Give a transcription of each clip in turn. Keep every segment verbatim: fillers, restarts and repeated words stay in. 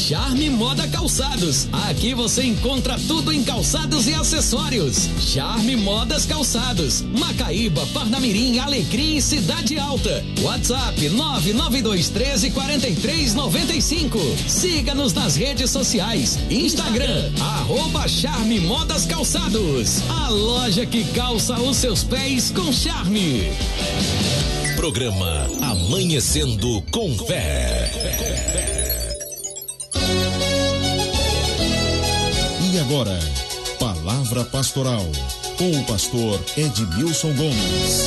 Charme Moda Calçados. Aqui você encontra tudo em calçados e acessórios. Charme Modas Calçados, Macaíba, Parnamirim, Alecrim e Cidade Alta. WhatsApp nove nove dois um três quatro três nove cinco. Siga-nos nas redes sociais. Instagram, arroba Charme Modas Calçados. A loja que calça os seus pés com charme. Programa Amanhecendo com Fé. E agora, Palavra Pastoral, com o pastor Edmilson Gomes.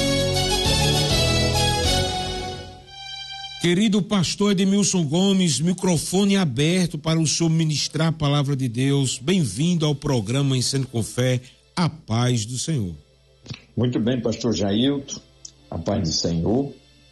Querido pastor Edmilson Gomes, microfone aberto para o senhor ministrar a palavra de Deus. Bem-vindo ao programa Amanhecendo com Fé, a paz do Senhor. Muito bem, pastor Jailton, a paz do Senhor.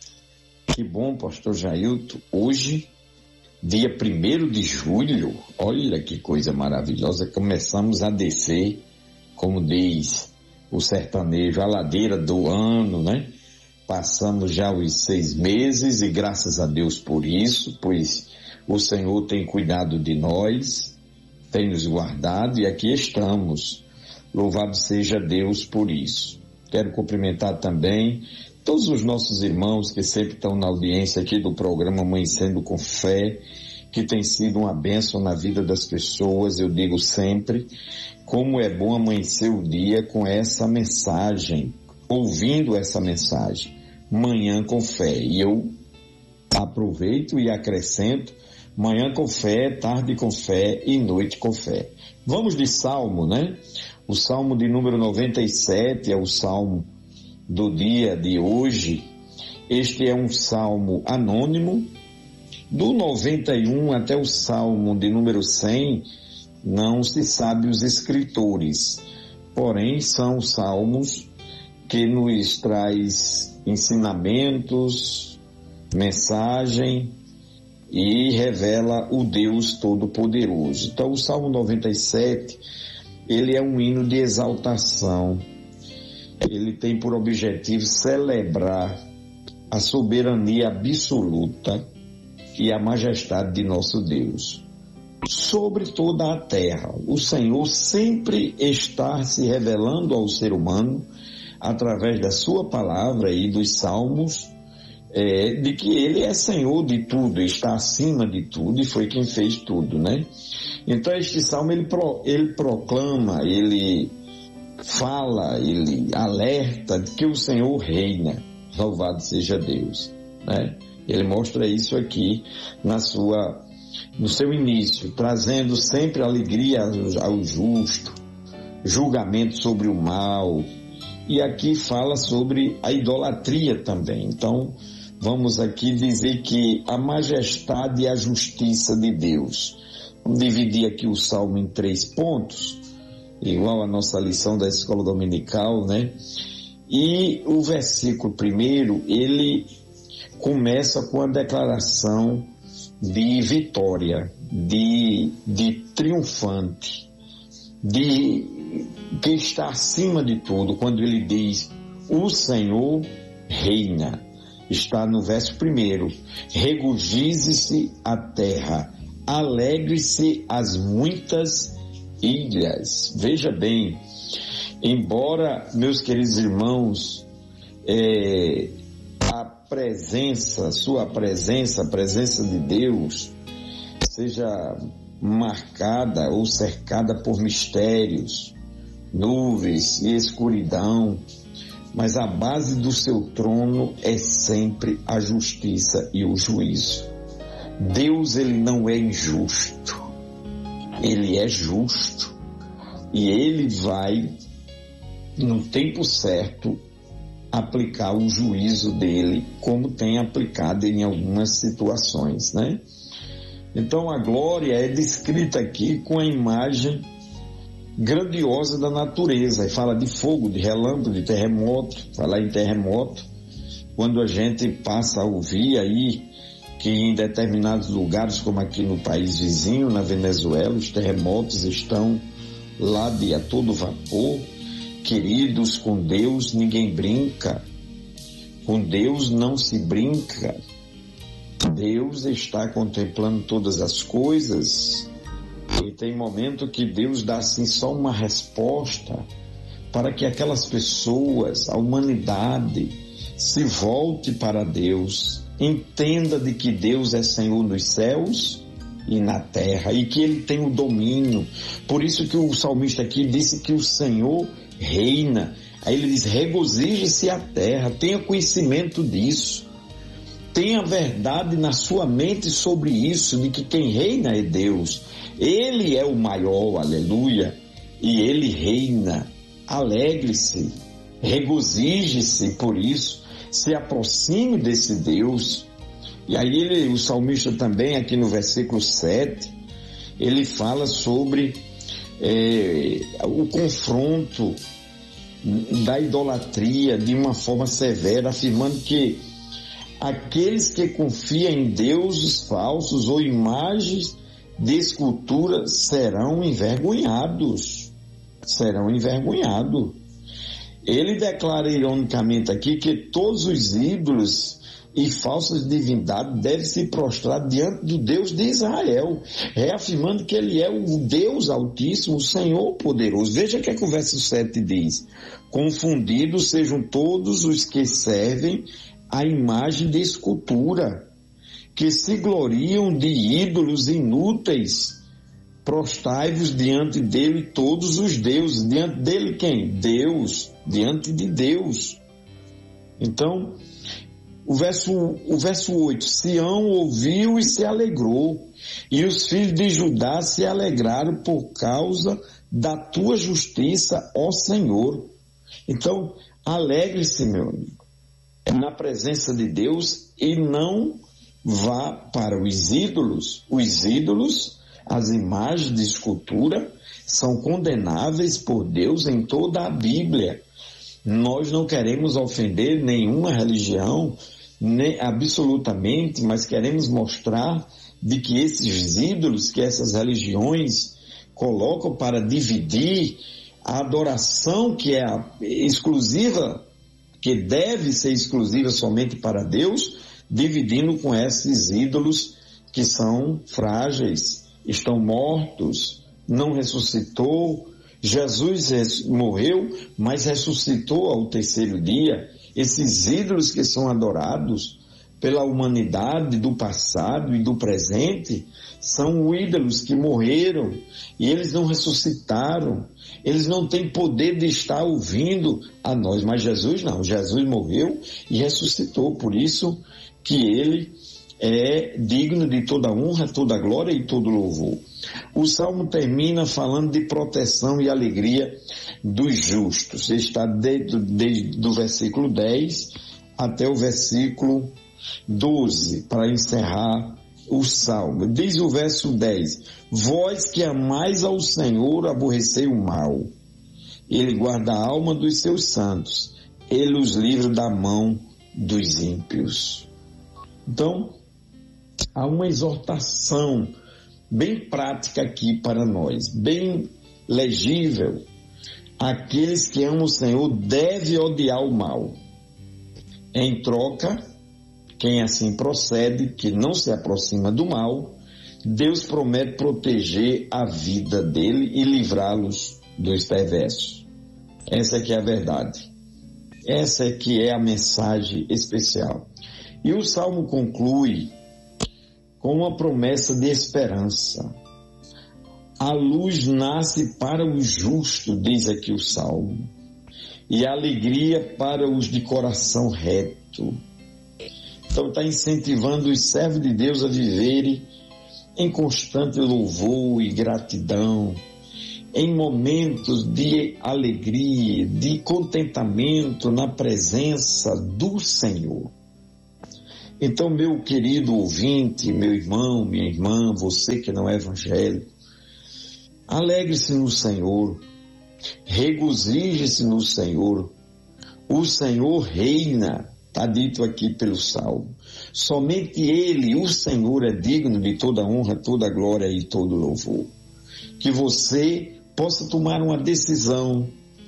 Que bom, pastor Jailton, hoje, dia primeiro de julho, olha que coisa maravilhosa, começamos a descer, como diz o sertanejo, a ladeira do ano, né? Passamos já os seis meses e graças a Deus por isso, pois o Senhor tem cuidado de nós, tem nos guardado e aqui estamos. Louvado seja Deus por isso. Quero cumprimentar também todos os nossos irmãos que sempre estão na audiência aqui do programa Amanhecendo com Fé, que tem sido uma bênção na vida das pessoas. Eu digo sempre, como é bom amanhecer o dia com essa mensagem, ouvindo essa mensagem, Manhã com Fé. E eu aproveito e acrescento, manhã com fé, tarde com fé e noite com fé. Vamos de Salmo, né? O Salmo de número noventa e sete é o Salmo do dia de hoje. Este é um salmo anônimo. Do noventa e um até o salmo de número cem, não se sabe os escritores, porém são salmos que nos traz ensinamentos, mensagem e revela o Deus Todo-Poderoso. Então o Salmo noventa e sete, ele é um hino de exaltação. Ele tem por objetivo celebrar a soberania absoluta e a majestade de nosso Deus sobre toda a terra. O Senhor sempre está se revelando ao ser humano através da sua palavra e dos salmos, é, de que ele é Senhor de tudo, está acima de tudo e foi quem fez tudo, né? Então este salmo ele, pro, ele proclama, ele fala, ele alerta de que o Senhor reina. Louvado seja Deus, né? Ele mostra isso aqui na sua, no seu início, trazendo sempre alegria ao justo, julgamento sobre o mal, e aqui fala sobre a idolatria também. Então, vamos aqui dizer que a majestade e a justiça de Deus. Vamos dividir aqui o salmo em três pontos, igual a nossa lição da escola dominical, né? E o versículo primeiro, ele começa com a declaração de vitória, de, de triunfante, de que está acima de tudo, quando ele diz, o Senhor reina. Está no verso primeiro, regozije-se a terra, alegre-se as muitas ilhas. Veja bem, embora, meus queridos irmãos, é, a presença, sua presença, a presença de Deus, seja marcada ou cercada por mistérios, nuvens e escuridão, mas a base do seu trono é sempre a justiça e o juízo. Deus, ele não é injusto, ele é justo e ele vai, no tempo certo, aplicar o juízo dele, como tem aplicado em algumas situações, né? Então a glória é descrita aqui com a imagem grandiosa da natureza, e fala de fogo, de relâmpago, de terremoto. Falar em terremoto, quando a gente passa a ouvir aí que em determinados lugares, como aqui no país vizinho, na Venezuela, os terremotos estão lá de a todo vapor. Queridos, com Deus ninguém brinca, com Deus não se brinca. Deus está contemplando todas as coisas e tem momento que Deus dá assim só uma resposta para que aquelas pessoas, a humanidade, se volte para Deus, entenda de que Deus é Senhor nos céus e na terra e que Ele tem o domínio. Por isso que o salmista aqui disse que o Senhor reina. Aí ele diz: regozije-se a terra, tenha conhecimento disso, tenha verdade na sua mente sobre isso, de que quem reina é Deus. Ele é o maior, aleluia, e Ele reina. Alegre-se, regozije-se por isso, se aproxime desse Deus. E aí ele, o salmista também, aqui no versículo sete, ele fala sobre é, o confronto da idolatria de uma forma severa, afirmando que aqueles que confiam em deuses falsos ou imagens de escultura serão envergonhados, serão envergonhados. Ele declara ironicamente aqui que todos os ídolos e falsas divindades devem se prostrar diante do Deus de Israel, reafirmando que Ele é o Deus Altíssimo, o Senhor poderoso. Veja o que, é que o verso sete diz: confundidos sejam todos os que servem a imagem de escultura, que se gloriam de ídolos inúteis. Prostai-vos diante dele todos os deuses. Diante dele quem? Deus. Diante de Deus. Então, o verso, o verso oito, Sião ouviu e se alegrou, e os filhos de Judá se alegraram por causa da tua justiça, ó Senhor. Então, alegre-se, meu amigo, na presença de Deus, e não vá para os ídolos. Os ídolos, as imagens de escultura, são condenáveis por Deus em toda a Bíblia. Nós não queremos ofender nenhuma religião, nem, absolutamente, mas queremos mostrar de que esses ídolos, que essas religiões colocam para dividir a adoração que é exclusiva, que deve ser exclusiva somente para Deus, dividindo com esses ídolos que são frágeis, estão mortos, não ressuscitou. Jesus morreu, mas ressuscitou ao terceiro dia. Esses ídolos que são adorados pela humanidade do passado e do presente são ídolos que morreram e eles não ressuscitaram. Eles não têm poder de estar ouvindo a nós, mas Jesus não. Jesus morreu e ressuscitou, por isso que ele é digno de toda honra, toda glória e todo louvor. O Salmo termina falando de proteção e alegria dos justos. Está desde, desde do versículo dez até o versículo doze, para encerrar o Salmo. Diz o verso dez, vós que amais ao Senhor, aborrecei o mal. Ele guarda a alma dos seus santos. Ele os livra da mão dos ímpios. Então, há uma exortação bem prática aqui para nós, bem legível. Aqueles que amam o Senhor devem odiar o mal. Em troca, quem assim procede, que não se aproxima do mal, Deus promete proteger a vida dele e livrá-los dos perversos. Essa é que é a verdade. Essa é que é a mensagem especial. E o Salmo conclui com uma promessa de esperança. A luz nasce para o justo, diz aqui o Salmo, e a alegria para os de coração reto. Então está incentivando os servos de Deus a viverem em constante louvor e gratidão, em momentos de alegria, de contentamento na presença do Senhor. Então, meu querido ouvinte, meu irmão, minha irmã, você que não é evangélico, alegre-se no Senhor, regozije-se no Senhor. O Senhor reina, está dito aqui pelo Salmo. Somente Ele, o Senhor, é digno de toda honra, toda glória e todo louvor. Que você possa tomar uma decisão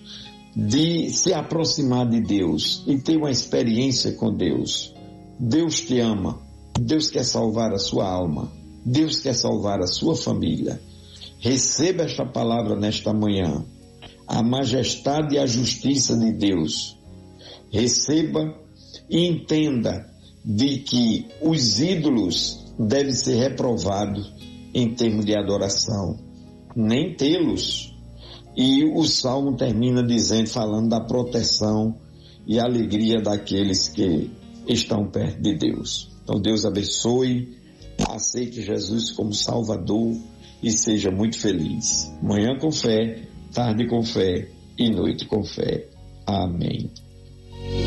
de se aproximar de Deus e ter uma experiência com Deus. Deus te ama, Deus quer salvar a sua alma. Deus quer salvar a sua família. Receba esta palavra nesta manhã. A majestade e a justiça de Deus. Receba e entenda de que os ídolos devem ser reprovados em termos de adoração. Nem tê-los. E o Salmo termina dizendo, falando da proteção e alegria daqueles que estão perto de Deus. Então Deus abençoe, aceite Jesus como Salvador e seja muito feliz. Manhã com fé, tarde com fé e noite com fé. Amém.